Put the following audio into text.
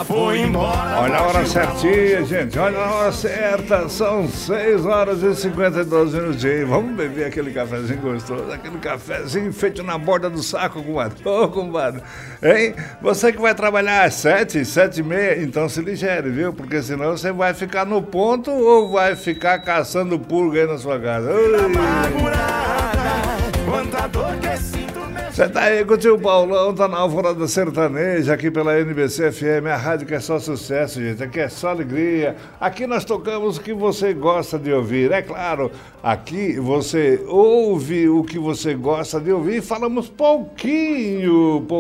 ela foi embora. Olha a hora certinha, gente. Olha a hora certa. São 6 horas e 52 minutinhos. Vamos beber aquele cafezinho gostoso. Aquele cafezinho feito na borda do saco, comadre. Ô, comadre. Hein? Você que vai trabalhar às 7, 7h30, então se ligere, viu? Porque senão você vai ficar no ponto ou vai ficar caçando pulga aí na sua casa. Você tá aí com o tio Paulão, tá na Alvorada Sertaneja, aqui pela NBC FM, a rádio que é só sucesso, gente, aqui é só alegria. Aqui nós tocamos o que você gosta de ouvir, é claro, aqui você ouve o que você gosta de ouvir e falamos pouquinho